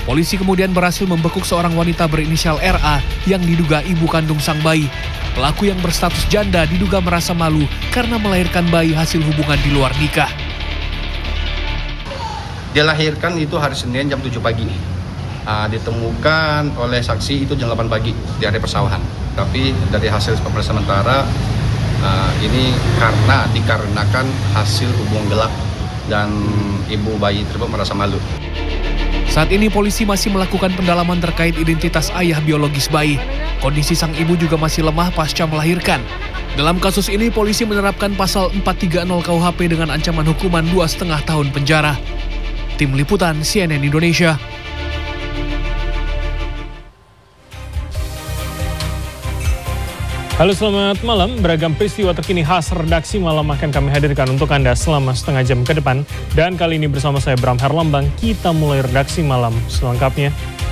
Polisi kemudian berhasil membekuk seorang wanita berinisial RA yang diduga ibu kandung sang bayi. Pelaku yang berstatus janda diduga merasa malu karena melahirkan bayi hasil hubungan di luar nikah. Dia lahirkan itu hari Senin jam 7 pagi. Ditemukan oleh saksi itu jam 8 pagi di area persawahan. Tapi dari hasil pemeriksaan sementara ini dikarenakan hasil hubungan gelap dan ibu bayi tersebut merasa malu. Saat ini polisi masih melakukan pendalaman terkait identitas ayah biologis bayi. Kondisi sang ibu juga masih lemah pasca melahirkan. Dalam kasus ini polisi menerapkan pasal 430 KUHP dengan ancaman hukuman 2,5 tahun penjara. Tim Liputan CNN Indonesia. Halo, selamat malam. Beragam peristiwa terkini khas redaksi malam akan kami hadirkan untuk Anda selama setengah jam ke depan. Dan kali ini bersama saya Bram Herlambang, kita mulai redaksi malam selengkapnya.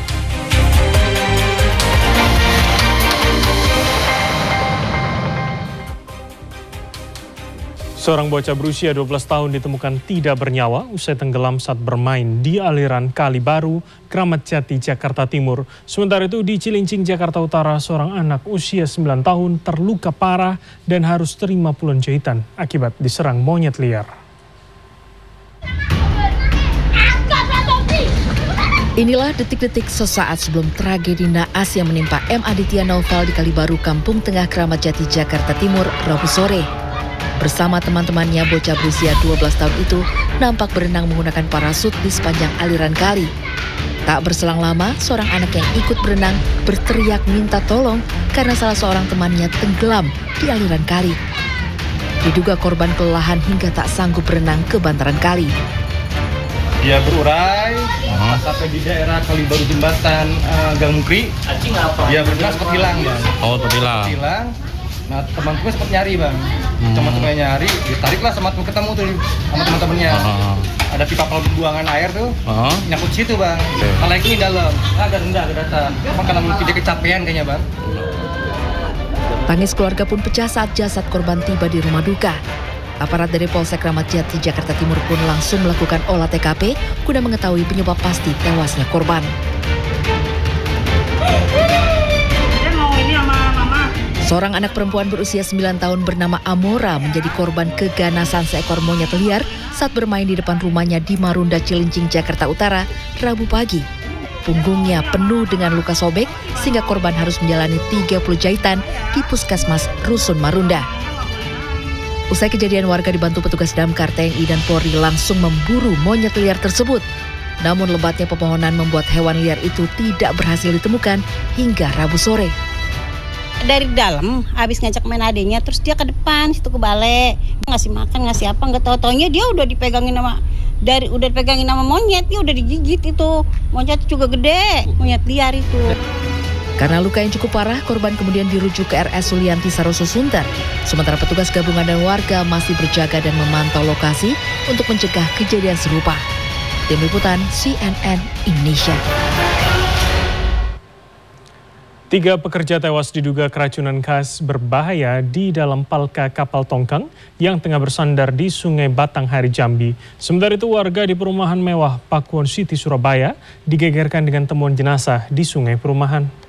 Seorang bocah berusia 12 tahun ditemukan tidak bernyawa usai tenggelam saat bermain di aliran Kali Baru, Kramat Jati, Jakarta Timur. Sementara itu di Cilincing, Jakarta Utara, seorang anak usia 9 tahun terluka parah dan harus terima puluhan jahitan akibat diserang monyet liar. Inilah detik-detik sesaat sebelum tragedi naas yang menimpa M. Aditya Naufal di Kali Baru, Kampung Tengah, Kramat Jati, Jakarta Timur, Rabu sore. Bersama teman-temannya, bocah berusia 12 tahun itu nampak berenang menggunakan parasut di sepanjang aliran kali. Tak berselang lama, seorang anak yang ikut berenang berteriak minta tolong karena salah seorang temannya tenggelam di aliran kali. Diduga korban kelelahan hingga tak sanggup berenang ke bantaran kali. Dia berurai sampai di daerah Kali Baru Jembatan Gang Mukri. Dia berenang sempat hilang, Bang. Oh, hilang. Nah, teman-teman sempat nyari, Bang. Teman-temannya nyari, ditariklah sama ketemu tuh sama teman-temannya. Ada pipa pembuangan air tuh, nyangkut situ, Bang. Kalau ini dalam, agak rendah, agak datar. Karena mungkin dia kecapean kayaknya, Bang. Tangis keluarga pun pecah saat jasad korban tiba di rumah duka. Aparat dari Polsek Kramat Jati, Jakarta Timur pun langsung melakukan olah TKP guna mengetahui penyebab pasti tewasnya korban. Seorang anak perempuan berusia 9 tahun bernama Amora menjadi korban keganasan seekor monyet liar saat bermain di depan rumahnya di Marunda, Cilincing, Jakarta Utara, Rabu pagi. Punggungnya penuh dengan luka sobek sehingga korban harus menjalani 30 jahitan di Puskesmas Rusun Marunda. Usai kejadian, warga dibantu petugas damkar, TNI dan Polri langsung memburu monyet liar tersebut. Namun lebatnya pepohonan membuat hewan liar itu tidak berhasil ditemukan hingga Rabu sore. Dari dalam habis ngajak main adenya, terus dia ke depan situ ke balai ngasih makan, ngasih apa, nggak tahu-taunya dia udah dipegangin sama monyet, dia udah digigit. Itu monyet juga gede, monyet liar itu. Karena luka yang cukup parah, korban kemudian dirujuk ke RS Sulianti Saroso Sunter. Sementara petugas gabungan dan warga masih berjaga dan memantau lokasi untuk mencegah kejadian serupa. Tim Liputan CNN Indonesia. 3 pekerja tewas diduga keracunan gas berbahaya di dalam palka kapal tongkang yang tengah bersandar di Sungai Batanghari, Jambi. Sementara itu warga di perumahan mewah Pakuwon City, Surabaya digegerkan dengan temuan jenazah di sungai perumahan.